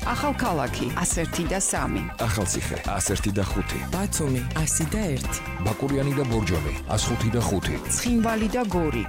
ახალქალაქი 101-3, ახალციხე 101-5, ბათუმი 101, ბაკურიანი და ბორჯომი 105-5, ცხინვალი და გორი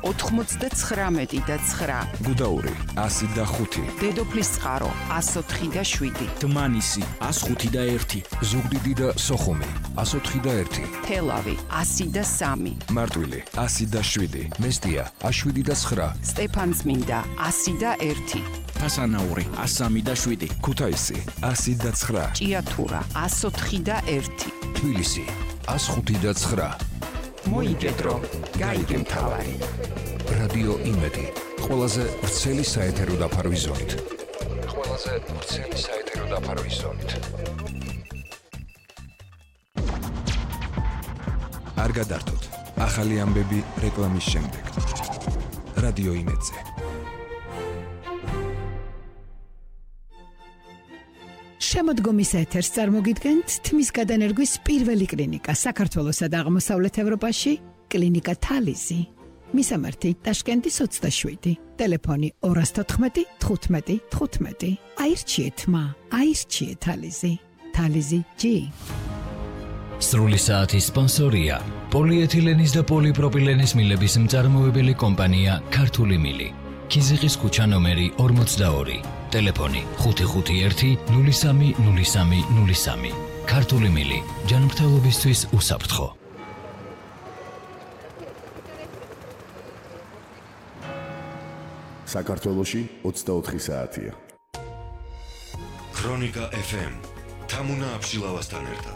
99-9, გუდაური 105, დედოფლის წყარო 104-7, დმანისი 105-1, ზუგდიდი და სოხუმი 104-1, თელავი 103, მარტვილი 107, მესტია 107-9, სტეფანწმინდა 101, ფასანაური 103-7, ქუთაისი 109, ჭიათურა 104-1, თბილისი 105-9. მოიგედრო, გაიგე მთავარი. რადიო იმედი, ყველაზე ვრცელი საეთერო დაფარვის ზონით. არ გადართოთ, ახალი ამბები რეკლამის შემდეგ. რადიო იმედზე. შემოდგომის ეთერს წარმოგიდგენთ თმის გადანერგვის პირველი კლინიკა საქართველოსა და აღმოსავლეთ ევროპაში, კლინიკა თალიზი. მისამართი ტაშკენტის 27, ტელეფონი 214 15 15. აირჩიეთ მა, აირჩიეთ თალიზი. თალიზი G. სრული საათის სპონსორია პოლიეთილენის და პოლიპროპილენის მილების მწარმოებელი კომპანია ქართული მილი. ქიზიყის ქუჩა ნომერი 42, ტელეფონი 551 03 03 03. ქართული მილი, ჯანმრთელობისთვის უსაფრთხო. საქართველოში 24 საათია. ქრონიკა FM. თამუნა აბშილავასთან ერთად.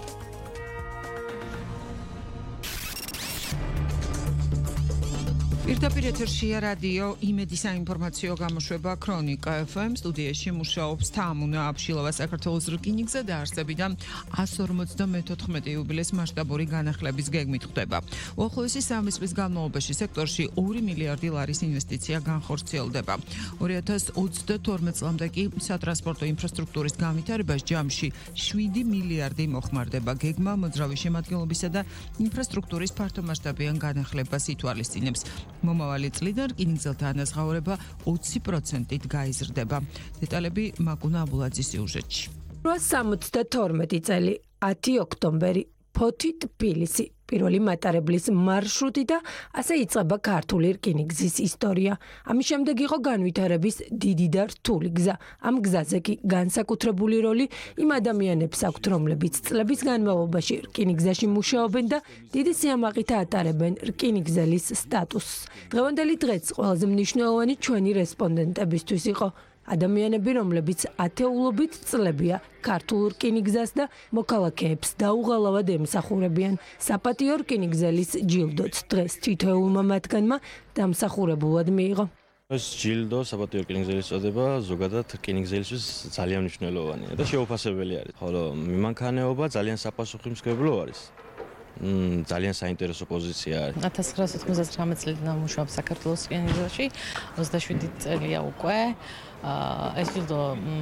პირდაპირ ეთერშია რადიო იმედი საინფორმაციო გამოშვება ქრონიკა FM. სტუდიაში მუშაობს თამუნა აბშილავა, საქართველოს რკინიგზა და არსებიდან 154 იუბილეს მასშტაბური განახლების გეგმით ხდება. უახლოესი 3 წლის განმავლობაში სექტორში 2 მილიარდი ლარის ინვესტიცია განხორციელდება. 2022 წლამდე კი სატრანსპორტო ინფრასტრუქტურის განვითარებას ჯამში 7 მილიარდი მოხმარდება. გეგმა მოძრავი შემადგენლობისა და ინფრასტრუქტურის ფართომასშტაბიან განახლებას ითვალისწინებს. მომავალი წლიდან რკინიგზელთა ანაზღაურება 20%-ით გაიზრდება. დეტალები მაკუნა აბულაძის სიუჟეტში. 872 წელი 10 ოქტომბერი ფოთი თბილისი პირველი მატარებლის მარშრუტი და ასე იწყება ქართული რკინიგზის ისტორია. ამის შემდეგ იყო განვითარების დიდი და რთული გზა. ამ გზაზე კი განსაკუთრებული როლი იმ ადამიანებს აქვთ, რომლებიც წლების განმავლობაში რკინიგზაში მუშაობენ და დიდი სიამაყით ატარებენ რკინიგზელის სტატუსს. დღევანდელი დღეც ყველაზე მნიშვნელოვანი ჩვენი რესპონდენტებისთვის იყო ადამიანები, რომლებიც ათეულობით წლებია ქართულ რკინიგზას და მოქალაქეებს დაუღალავად ემსახურებიან. საპატიო რკინიგზელის ჯილდოც დღეს თითოეულმა მათგანმა დამსახურებულად მიიღო. ეს ჯილდო საპატიო რკინიგზელის წოდება ზოგადად რკინიგზელისთვის ძალიან მნიშვნელოვანია და შეუფასებელი არის. ხოლო მიმანქანეობა ძალიან საპასუხისმგებლო არის. ძალიან საინტერესო პოზიცია არის. 1999 წლიდან მუშაობ საქართველოს რკინიგზაში, 27 წელია უკვე. ეს ჯილდო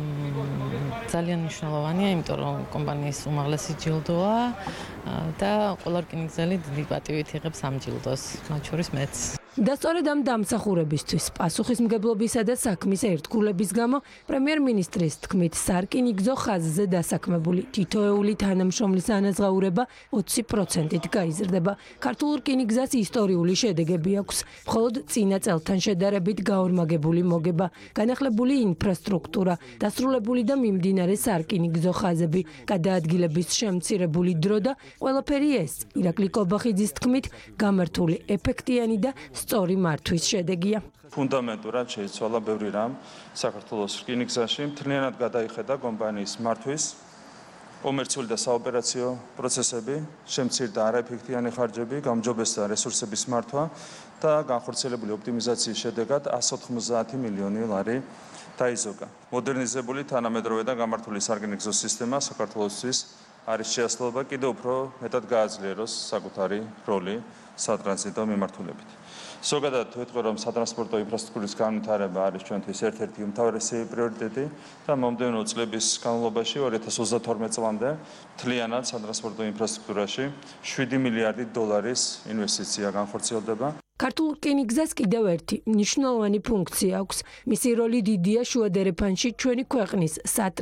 ძალიან მნიშვნელოვანია, იმიტომ რომ კომპანიის უმაღლესი ჯილდოა და ყველა რკინიგზელი დიდი პატივით იღებს ამ ჯილდოს, მათ შორის მეც. და სწორედ ამ დამსახურებისთვის პასუხისმგებლობისა და საქმის ერთგულების გამო პრემიერ-მინისტრის თქმით სარკინიგზო ხაზზე დასაქმებული თითოეული თანამშრომლის ანაზღაურება 20%-ით გაიზრდება. ქართულ რკინიგზას ისტორიული შედეგები აქვს. მხოლოდ წინა წელთან შედარებით გაორმაგებული მოგება, განახლებული ინფრასტრუქტურა, დასრულებული და მიმდინარე სარკინიგზო ხაზები, გადაადგილების შემცირებული დრო და ყველაფერი ეს ირაკლი კობახიძის თქმით გამართული ეფექტიანი და სწორი მართვის შედეგია. ფუნდამენტურად შეიცვალა ბევრი რამ საქართველოს რკინიგზაში, მთლიანად გადაიხედა კომპანიის მართვის, კომერციული და საოპერაციო პროცესები, შემცირდა არაეფექტიანი ხარჯები, გამჯობესდა რესურსების მართვა და განხორციელებული ოპტიმიზაციის შედეგად 190 მილიონი ლარი დაიზოგა. მოდერნიზებული თანამედროვე და გამართული სარკინიგზო სისტემა საქართველოსთვის არის შეასრულება კიდევ უფრო მეტად გააძლიეროს საკუთარი როლი სატრანზიტო მიმართულებით. ზოგადად ვეთქვი, რომ სატრანსპორტო ინფრასტრუქტურის განვითარება არის ჩვენთვის ერთ-ერთი უმთავრესი პრიორიტეტი და მომდევნო წლების განმავლობაში 2022 წლამდე მთლიანად სატრანსპორტო ინფრასტრუქტურაში 7 მილიარდი დოლარის ინვესტიცია განხორციელდება. ქართულ რკინიგზას კიდევ ერთი მნიშვნელოვანი ფუნქცია აქვს. მისი როლი დიდია შუა დერეფანში ჩვენი ქვეყნის